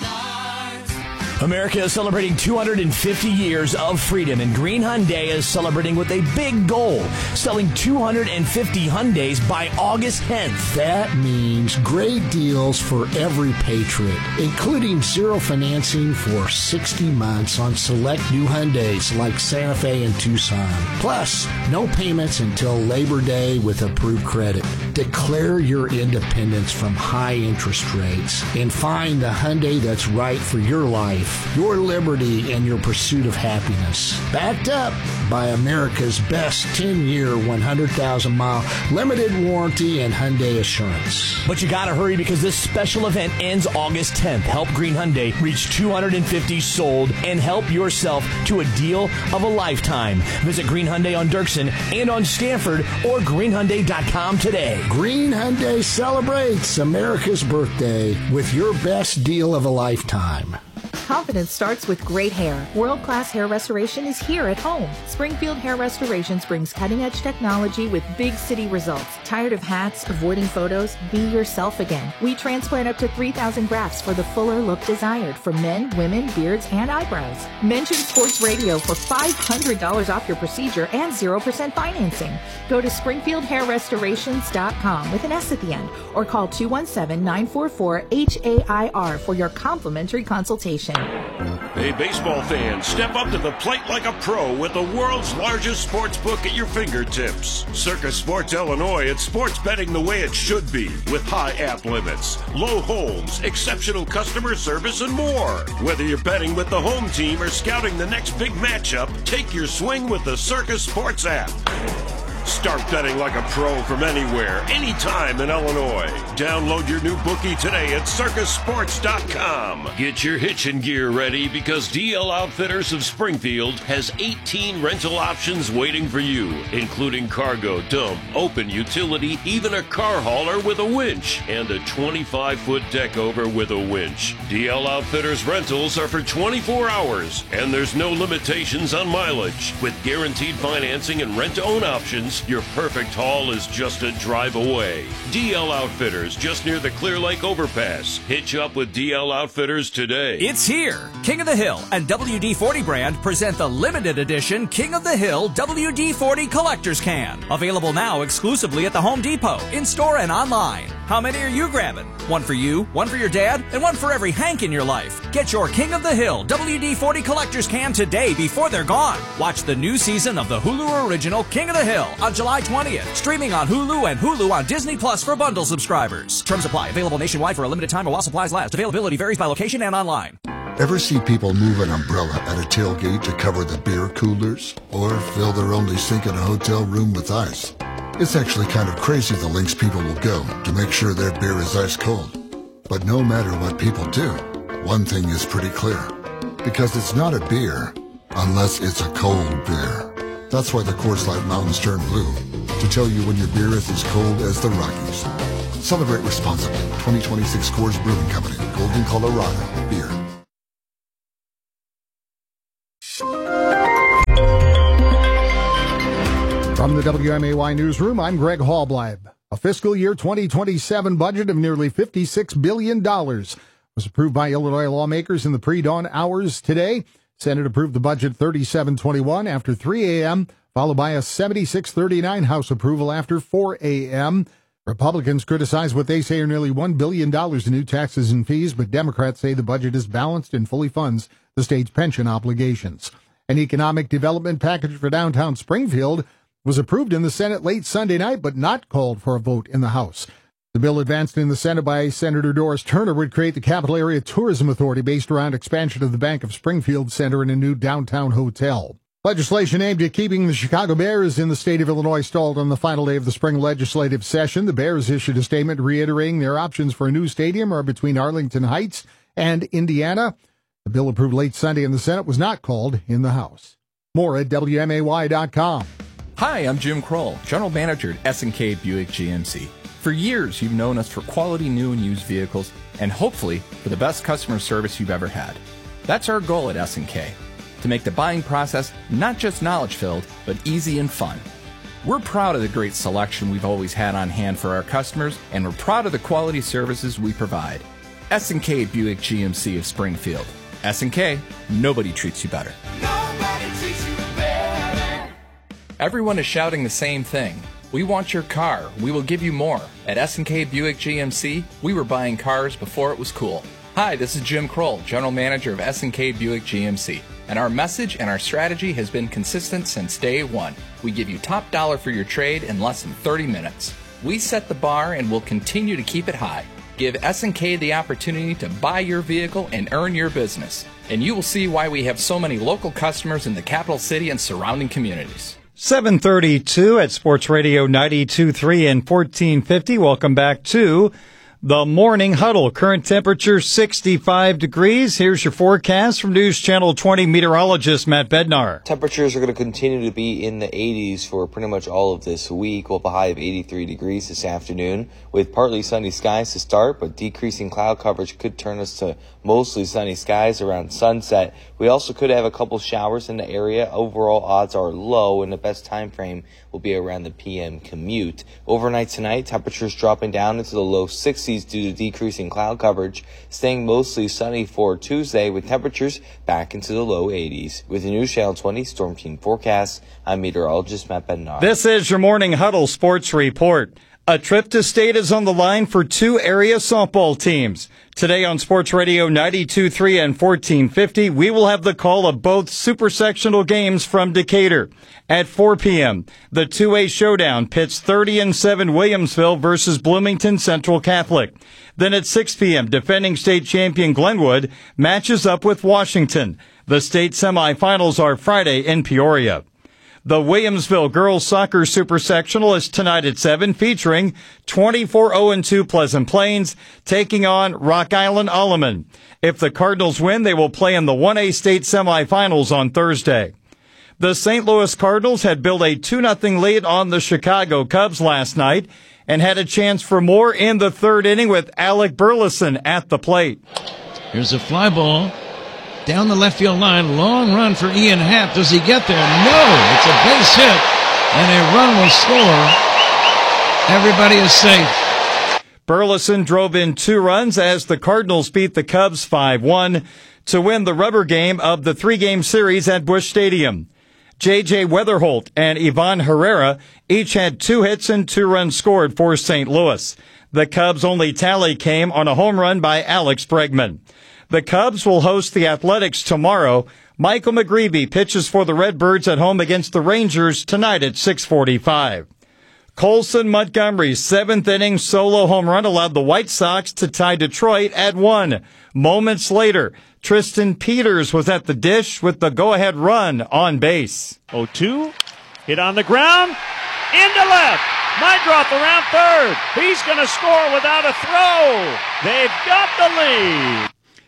America is celebrating 250 years of freedom, and Green Hyundai is celebrating with a big goal, selling 250 Hyundais by August 10th. That means great deals for every patriot, including zero financing for 60 months on select new Hyundais like Santa Fe and Tucson. Plus, no payments until Labor Day with approved credit. Declare your independence from high interest rates and find the Hyundai that's right for your life, your liberty, and your pursuit of happiness. Backed up by America's best 10-year, 100,000-mile limited warranty and Hyundai Assurance. But you gotta hurry because this special event ends August 10th. Help Green Hyundai reach 250 sold and help yourself to a deal of a lifetime. Visit Green Hyundai on Dirksen and on Stanford or greenhyundai.com today. Green Hyundai celebrates America's birthday with your best deal of a lifetime. Confidence starts with great hair. World-class hair restoration is here at home. Springfield Hair Restorations brings cutting-edge technology with big city results. Tired of hats, avoiding photos? Be yourself again. We transplant up to 3,000 grafts for the fuller look desired for men, women, beards, and eyebrows. Mention Sports Radio for $500 off your procedure and 0% financing. Go to SpringfieldHairRestorations.com with an S at the end or call 217-944-HAIR for your complimentary consultation. Hey, baseball fans, step up to the plate like a pro with the world's largest sports book at your fingertips. Circus Sports Illinois, it's sports betting the way it should be, with high app limits, low holds, exceptional customer service, and more. Whether you're betting with the home team or scouting the next big matchup, take your swing with the Circus Sports app. Start betting like a pro from anywhere, anytime in Illinois. Download your new bookie today at circusports.com. Get your hitching gear ready because DL Outfitters of Springfield has 18 rental options waiting for you, including cargo, dump, open utility, even a car hauler with a winch, and a 25-foot deck over with a winch. DL Outfitters rentals are for 24 hours, and there's no limitations on mileage. With guaranteed financing and rent-to-own options, your perfect haul is just a drive away. DL Outfitters, just near the Clear Lake Overpass. Hitch up with DL Outfitters today. It's here. King of the Hill and WD-40 brand present the limited edition King of the Hill WD-40 Collector's Can. Available now exclusively at the Home Depot, in-store and online. How many are you grabbing? One for you, one for your dad, and one for every Hank in your life. Get your King of the Hill WD-40 Collector's Can today before they're gone. Watch the new season of the Hulu original King of the Hill on July 20th. Streaming on Hulu and Hulu on Disney Plus for bundle subscribers. Terms apply. Available nationwide for a limited time or while supplies last. Availability varies by location and online. Ever see people move an umbrella at a tailgate to cover the beer coolers? Or fill their only sink in a hotel room with ice? It's actually kind of crazy the lengths people will go to make sure their beer is ice cold. But no matter what people do, one thing is pretty clear. Because it's not a beer unless it's a cold beer. That's why the Coors Light Mountains turn blue, to tell you when your beer is as cold as the Rockies. Celebrate responsibly. 2026 Coors Brewing Company, Golden, Colorado. Beer. From the WMAY newsroom, I'm Greg Hallbleib. A fiscal year 2027 budget of nearly $56 billion was approved by Illinois lawmakers in the pre-dawn hours today. Senate approved the budget 37-21 after 3 a.m., followed by a 76-39 House approval after 4 a.m. Republicans criticize what they say are nearly $1 billion in new taxes and fees, but Democrats say the budget is balanced and fully funds the state's pension obligations. An economic development package for downtown Springfield was approved in the Senate late Sunday night, but not called for a vote in the House. The bill advanced in the Senate by Senator Doris Turner would create the Capital Area Tourism Authority based around expansion of the Bank of Springfield Center and a new downtown hotel. Legislation aimed at keeping the Chicago Bears in the state of Illinois stalled on the final day of the spring legislative session. The Bears issued a statement reiterating their options for a new stadium are between Arlington Heights and Indiana. The bill approved late Sunday in the Senate was not called in the House. More at WMAY.com. Hi, I'm Jim Kroll, General Manager at S&K Buick GMC. For years, you've known us for quality new and used vehicles, and hopefully for the best customer service you've ever had. That's our goal at S&K, to make the buying process not just knowledge-filled, but easy and fun. We're proud of the great selection we've always had on hand for our customers, and we're proud of the quality services we provide. S&K Buick GMC of Springfield. S&K, nobody treats you better. Nobody treats you better. Everyone is shouting the same thing. We want your car. We will give you more. At S&K Buick GMC, we were buying cars before it was cool. Hi, this is Jim Kroll, General Manager of S&K Buick GMC. And our message and our strategy has been consistent since day one. We give you top dollar for your trade in less than 30 minutes. We set the bar and will continue to keep it high. Give S&K the opportunity to buy your vehicle and earn your business. And you will see why we have so many local customers in the capital city and surrounding communities. 7:32 at Sports Radio 92.3 and 1450. Welcome back to the Morning Huddle. Current temperature 65 degrees. Here's your forecast from News Channel 20 meteorologist Matt Bednar. Temperatures are going to continue to be in the 80s for pretty much all of this week. We'll have a high of 83 degrees this afternoon with partly sunny skies to start, but decreasing cloud coverage could turn us to mostly sunny skies around sunset. We also could have a couple showers in the area. Overall odds are low, and the best time frame will be around the PM commute. Overnight tonight, temperatures dropping down into the low 60s due to decreasing cloud coverage, staying mostly sunny for Tuesday with temperatures back into the low 80s. With the News Channel 20 Storm Team forecast, I'm meteorologist Matt Bednar. This is your Morning Huddle Sports Report. A trip to state is on the line for two area softball teams. Today on Sports Radio 92.3 and 1450, we will have the call of both super sectional games from Decatur. At 4 p.m., the 2A showdown pits 30-7 Williamsville versus Bloomington Central Catholic. Then at 6 p.m., defending state champion Glenwood matches up with Washington. The state semifinals are Friday in Peoria. The Williamsville Girls Soccer Super Sectional is tonight at 7, featuring 24-0-2 Pleasant Plains taking on Rock Island Alleman. If the Cardinals win, they will play in the 1A state semifinals on Thursday. The St. Louis Cardinals had built a 2-0 lead on the Chicago Cubs last night and had a chance for more in the third inning with Alec Burleson at the plate. Here's a fly ball. Down the left field line, long run for Ian Happ. Does he get there? No, it's a base hit, and a run will score. Everybody is safe. Burleson drove in 2 runs as the Cardinals beat the Cubs 5-1 to win the rubber game of the 3-game series at Busch Stadium. J.J. Weatherholt and Ivan Herrera each had 2 hits and 2 runs scored for St. Louis. The Cubs' only tally came on a home run by Alex Bregman. The Cubs will host the Athletics tomorrow. Michael McGreevy pitches for the Redbirds at home against the Rangers tonight at 6:45. Colson Montgomery's 7th inning solo home run allowed the White Sox to tie Detroit at 1. Moments later, Tristan Peters was at the dish with the go-ahead run on base. 0-2, hit on the ground, into left. Meidroth around third. He's going to score without a throw. They've got the lead.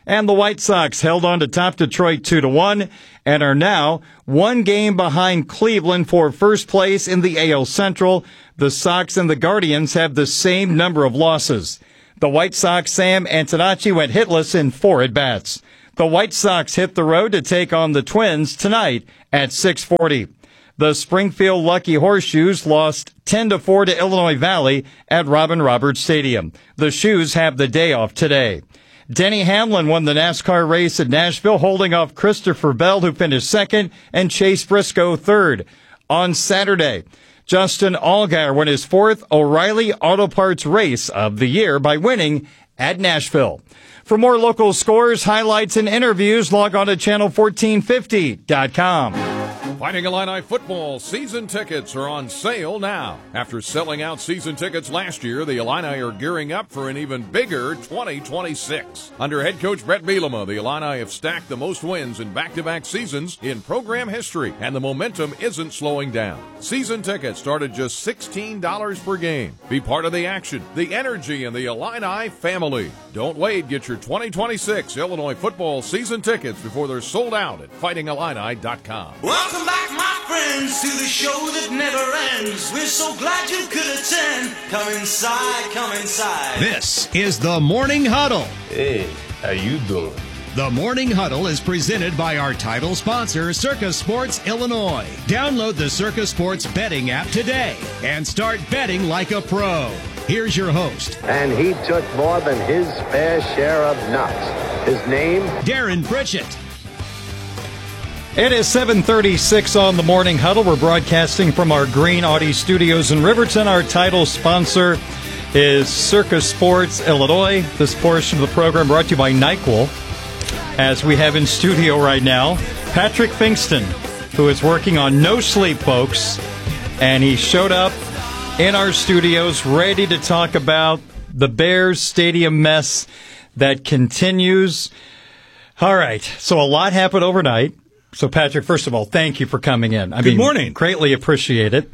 And the White Sox held on to top Detroit 2-1 and are now one game behind Cleveland for first place in the AL Central. The Sox and the Guardians have the same number of losses. The White Sox, Sam Antonacci, went hitless in 4 at-bats. The White Sox hit the road to take on the Twins tonight at 6:40. The Springfield Lucky Horseshoes lost 10-4 to Illinois Valley at Robin Roberts Stadium. The Shoes have the day off today. Denny Hamlin won the NASCAR race at Nashville, holding off Christopher Bell, who finished second, and Chase Briscoe third. On Saturday, Justin Allgaier won his 4th O'Reilly Auto Parts race of the year by winning at Nashville. For more local scores, highlights, and interviews, log on to channel1450.com. Fighting Illini football season tickets are on sale now. After selling out season tickets last year, the Illini are gearing up for an even bigger 2026. Under head coach Brett Bielema, the Illini have stacked the most wins in back-to-back seasons in program history, and the momentum isn't slowing down. Season tickets start at just $16 per game. Be part of the action, the energy, and the Illini family. Don't wait. Get your 2026 Illinois football season tickets before they're sold out at fightingillini.com. Welcome back, my friends, to the show that never ends. We're so glad you could attend. Come inside, come inside. This is the Morning Huddle. Hey, how you doing? The Morning Huddle is presented by our title sponsor, Circa Sports Illinois. Download the Circa Sports betting app today and start betting like a pro. Here's your host. And he took more than his fair share of nuts. His name? Darren Pritchett. It is 7:36 on the Morning Huddle. We're broadcasting from our Green Audi studios in Riverton. Our title sponsor is Circa Sports Illinois. This portion of the program brought to you by NyQuil. As we have in studio right now, Patrick Finkston, who is working on No Sleep, folks. And he showed up in our studios ready to talk about the Bears stadium mess that continues. All right, so a lot happened overnight. So, Patrick, first of all, thank you for coming in. Good morning. Greatly appreciate it.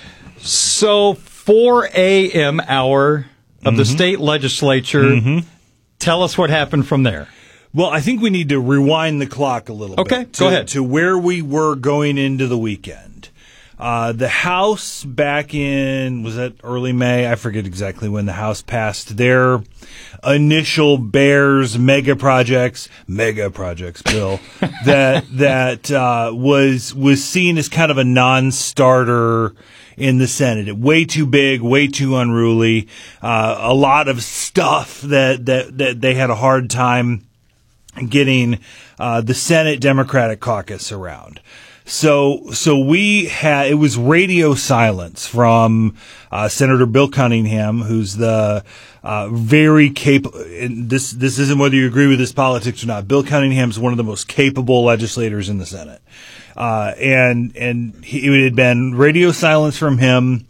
So, 4 a.m. hour of the state legislature. Tell us what happened from there. Well, I think we need to rewind the clock a little bit. Okay, go ahead. To where we were going into the weekend. The House back in, was that early May? I forget exactly when the House passed their initial Bears mega projects bill that was seen as kind of a non-starter in the Senate. Way too big, way too unruly. A lot of stuff that they had a hard time getting the Senate Democratic caucus around. So it was radio silence from Senator Bill Cunningham, who's the very capable. This isn't whether you agree with his politics or not. Bill Cunningham's one of the most capable legislators in the Senate, and it had been radio silence from him.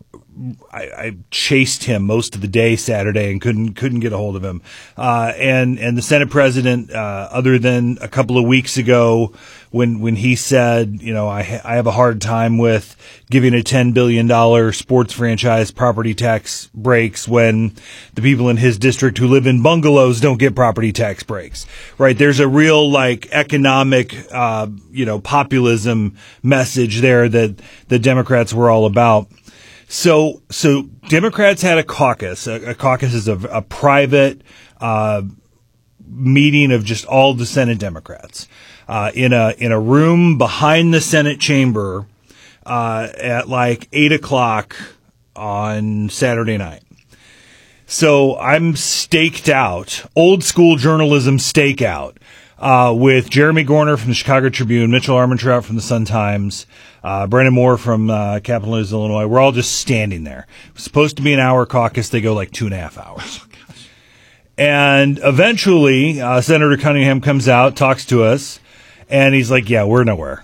I chased him most of the day Saturday and couldn't get a hold of him. And the Senate president, other than a couple of weeks ago when he said, I have a hard time with giving a $10 billion sports franchise property tax breaks when the people in his district who live in bungalows don't get property tax breaks, right? There's a real economic, populism message there that the Democrats were all about. So Democrats had a caucus. A caucus is a private meeting of just all the Senate Democrats in a room behind the Senate chamber at 8:00 on Saturday night. So I'm staked out, old school journalism stakeout, with Jeremy Gorner from the Chicago Tribune, Mitchell Armentrout from the Sun-Times, Brandon Moore from Capital News, Illinois. We're all just standing there. It was supposed to be an hour caucus. They go 2.5 hours. And eventually, Senator Cunningham comes out, talks to us, and he's like, yeah, we're nowhere.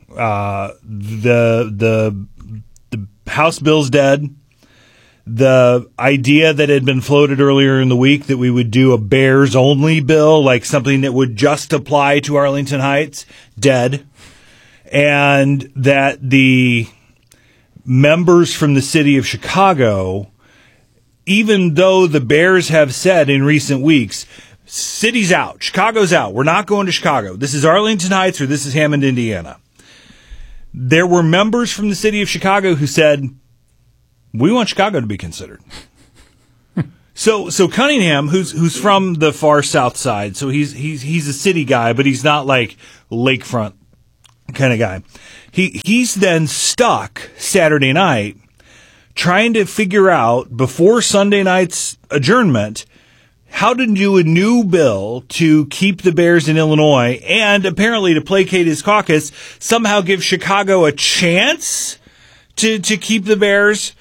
The House bill's dead. The idea that had been floated earlier in the week that we would do a Bears-only bill, something that would just apply to Arlington Heights, dead. And that the members from the city of Chicago, even though the Bears have said in recent weeks, city's out. Chicago's out. We're not going to Chicago. This is Arlington Heights or this is Hammond, Indiana. There were members from the city of Chicago who said, we want Chicago to be considered. So Cunningham, who's from the far south side, so he's a city guy, but he's not like lakefront kind of guy. He's then stuck Saturday night trying to figure out before Sunday night's adjournment how to do a new bill to keep the Bears in Illinois and apparently to placate his caucus, somehow give Chicago a chance to keep the Bears.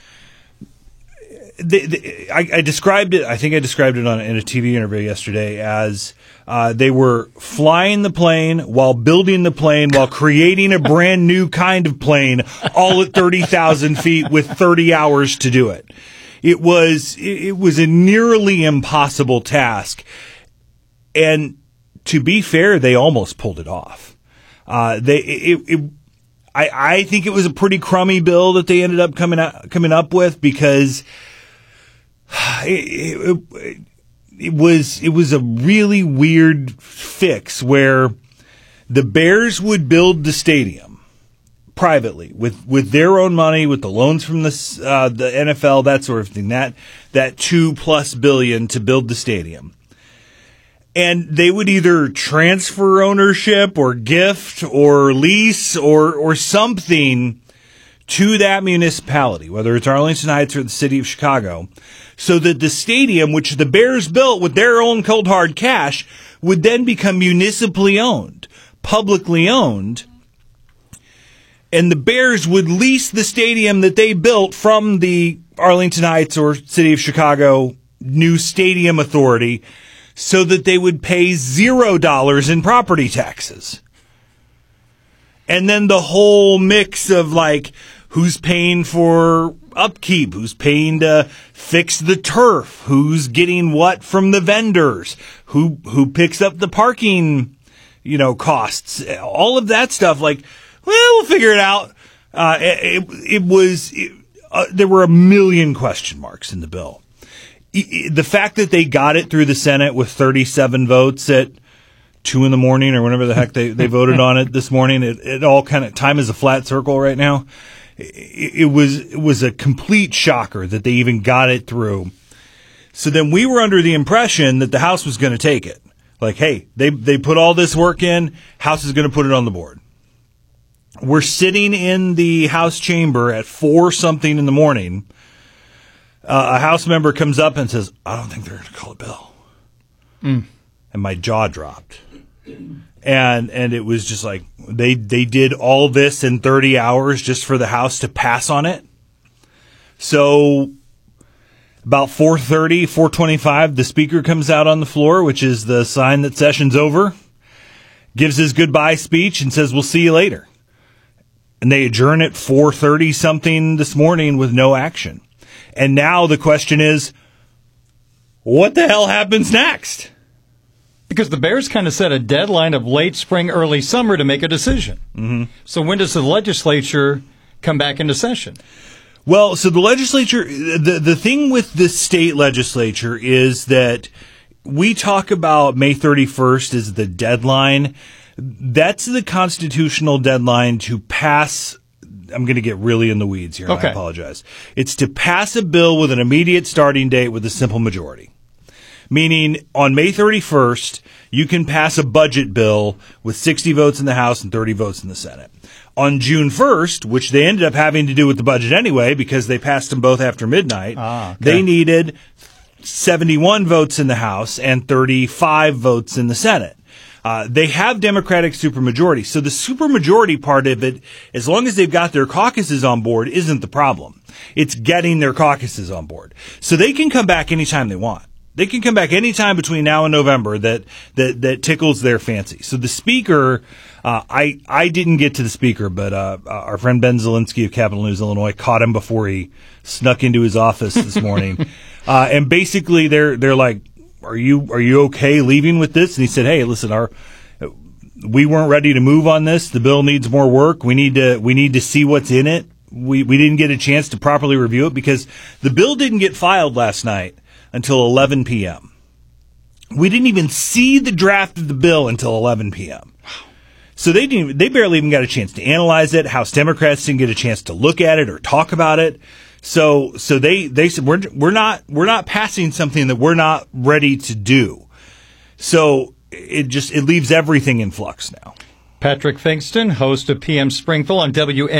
I described it. I think I described it in a TV interview yesterday as they were flying the plane while building the plane while creating a brand new kind of plane, all at 30,000 feet with 30 hours to do it. It was a nearly impossible task, and to be fair, they almost pulled it off. I think it was a pretty crummy bill that they ended up coming up with because. It was a really weird fix where the Bears would build the stadium privately with their own money, with the loans from the NFL, that sort of thing. That $2+ billion to build the stadium, and they would either transfer ownership or gift or lease or something to that municipality, whether it's Arlington Heights or the city of Chicago, so that the stadium, which the Bears built with their own cold hard cash, would then become municipally owned, publicly owned, and the Bears would lease the stadium that they built from the Arlington Heights or city of Chicago new stadium authority so that they would pay $0 in property taxes. And then the whole mix of like, who's paying for upkeep, who's paying to fix the turf, who's getting what from the vendors, who picks up the parking, costs, all of that stuff. Like, well, we'll figure it out. There were a million question marks in the bill. The fact that they got it through the Senate with 37 votes at 2 a.m. or whenever the heck they voted on it this morning, it all kind of, time is a flat circle right now. It was a complete shocker that they even got it through. So then we were under the impression that the House was going to take it. Like, hey, they put all this work in, House is going to put it on the board. We're sitting in the House chamber at 4-something in the morning. A House member comes up and says, I don't think they're going to call a bill. And my jaw dropped. And it was just like, they did all this in 30 hours just for the House to pass on it. So about 4:30, 4:25, the speaker comes out on the floor, which is the sign that session's over, gives his goodbye speech and says, we'll see you later. And they adjourn at 4:30 something this morning with no action. And now the question is, what the hell happens next? Because the Bears kind of set a deadline of late spring, early summer to make a decision. Mm-hmm. So when does the legislature come back into session? Well, so the legislature, the thing with the state legislature is that we talk about May 31st as the deadline. That's the constitutional deadline to pass. I'm going to get really in the weeds here. Okay. I apologize. It's to pass a bill with an immediate starting date with a simple majority. Meaning on May 31st, you can pass a budget bill with 60 votes in the House and 30 votes in the Senate. On June 1st, which they ended up having to do with the budget anyway because they passed them both after midnight, They needed 71 votes in the House and 35 votes in the Senate. They have Democratic supermajority. So the supermajority part of it, as long as they've got their caucuses on board, isn't the problem. It's getting their caucuses on board. So they can come back anytime they want. They can come back anytime between now and November that tickles their fancy. So the speaker, I didn't get to the speaker, but our friend Ben Zielinski of Capital News Illinois caught him before he snuck into his office this morning. And basically they're like, Are you okay leaving with this? And he said, hey, listen, we weren't ready to move on this. The bill needs more work. We need to see what's in it. We didn't get a chance to properly review it because the bill didn't get filed last night until 11 p.m. We didn't even see the draft of the bill until 11 p.m. So they barely even got a chance to analyze it. House Democrats didn't get a chance to look at it or talk about it. So they said we're not passing something that we're not ready to do. So it leaves everything in flux now. Patrick Fingston, host of PM Springfield on WN.